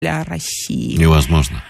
для России. Невозможно.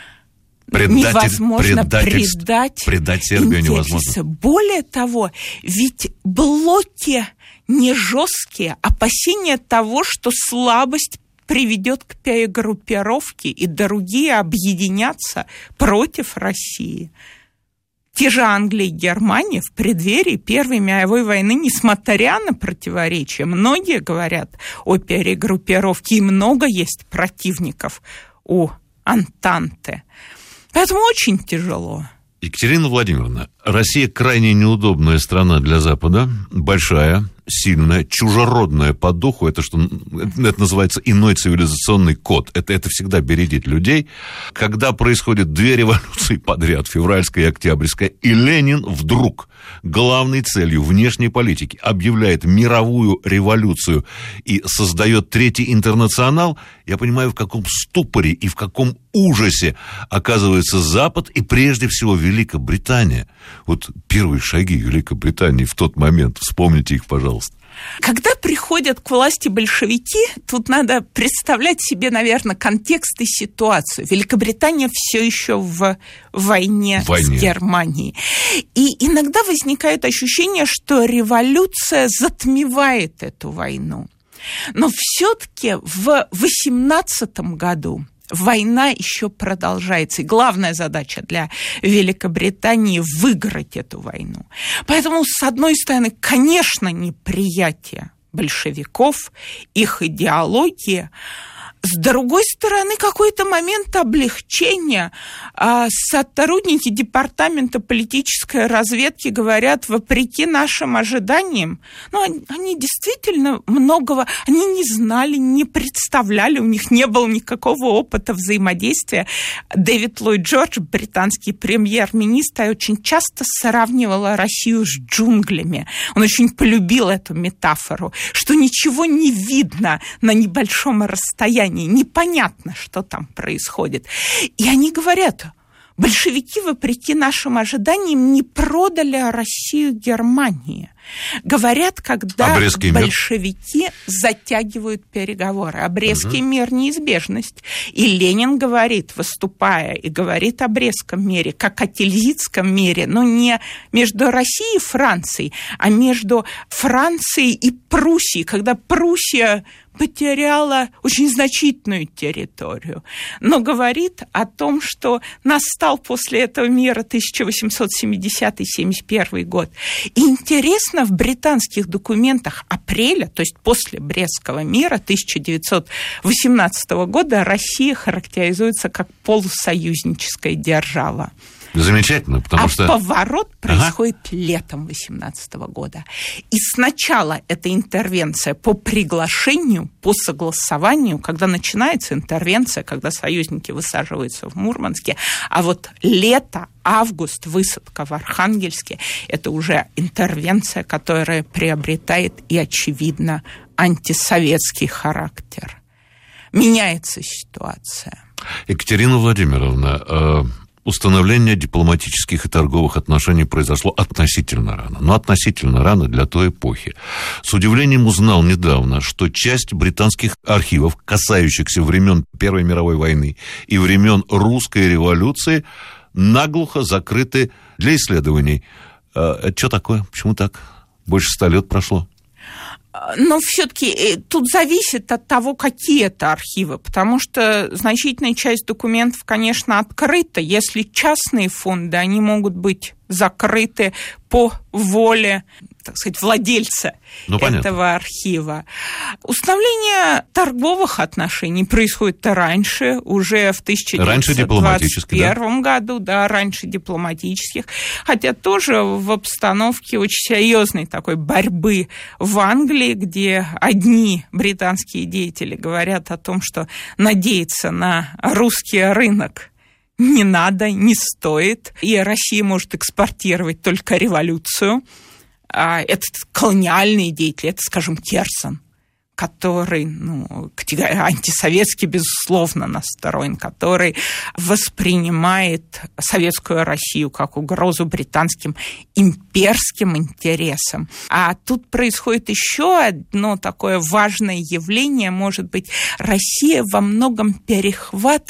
Невозможно предать Сербию невозможно. Более того, ведь блоки не жесткие, опасения того, что слабость приведет к перегруппировке, и другие объединятся против России. Те же Англия и Германия в преддверии Первой мировой войны, несмотря на противоречия, многие говорят о перегруппировке, и много есть противников у Антанты. Поэтому очень тяжело. Екатерина Владимировна, Россия крайне неудобная страна для Запада, большая, сильная, чужеродная по духу. Это называется иной цивилизационный код. Это всегда бередит людей. Когда происходят две революции подряд, февральская и октябрьская, и Ленин вдруг главной целью внешней политики объявляет мировую революцию и создает Третий интернационал, я понимаю, в каком ступоре и в каком ужасе оказывается Запад и прежде всего Великобритания. Вот первые шаги Великобритании в тот момент, вспомните их, пожалуйста. Когда приходят к власти большевики, тут надо представлять себе, наверное, контекст и ситуацию. Великобритания все еще в войне с Германией. И иногда возникает ощущение, что революция затмевает эту войну. Но все-таки в 18 году война еще продолжается. И главная задача для Великобритании – выиграть эту войну. Поэтому, с одной стороны, конечно, неприятие большевиков, их идеологии. С другой стороны, какой-то момент облегчения. Сотрудники департамента политической разведки говорят, вопреки нашим ожиданиям, они действительно многого, они не знали, не представляли, у них не было никакого опыта взаимодействия. Дэвид Ллойд Джордж, британский премьер-министр, очень часто сравнивал Россию с джунглями. Он очень полюбил эту метафору, что ничего не видно на небольшом расстоянии. Непонятно, что там происходит. И они говорят, большевики, вопреки нашим ожиданиям, не продали Россию Германии. Говорят, когда большевики затягивают переговоры. А Брестский мир – неизбежность. И Ленин говорит, выступая, и говорит о Брестском мире, как о Тильзитском мире, но не между Россией и Францией, а между Францией и Пруссией, когда Пруссия потеряла очень значительную территорию, но говорит о том, что настал после этого мира 1870-71 год. И интересно, в британских документах апреля, то есть после Брестского мира 1918 года, Россия характеризуется как полусоюзническая держава. Замечательно, потому что... поворот происходит летом 18 года. И сначала это интервенция по приглашению, по согласованию, когда начинается интервенция, когда союзники высаживаются в Мурманске, а вот лето, август, высадка в Архангельске, это уже интервенция, которая приобретает и, очевидно, антисоветский характер. Меняется ситуация. Екатерина Владимировна, установление дипломатических и торговых отношений произошло относительно рано. Но относительно рано для той эпохи. С удивлением узнал недавно, что часть британских архивов, касающихся времен Первой мировой войны и времен Русской революции, наглухо закрыты для исследований. Это что такое? Почему так? Больше 100 лет прошло. Но все-таки тут зависит от того, какие это архивы, потому что значительная часть документов, конечно, открыта. Если частные фонды, они могут быть закрыты по воле, так сказать, владельца этого архива. Установление торговых отношений происходит раньше, уже в 1921 году, раньше дипломатических, хотя тоже в обстановке очень серьезной такой борьбы в Англии, где одни британские деятели говорят о том, что надеяться на русский рынок не надо, не стоит, и Россия может экспортировать только революцию. Это колониальные деятели, это, скажем, Керсон, который антисоветски, безусловно, настроен, который воспринимает советскую Россию как угрозу британским имперским интересам. А тут происходит еще одно такое важное явление, может быть, Россия во многом перехватывает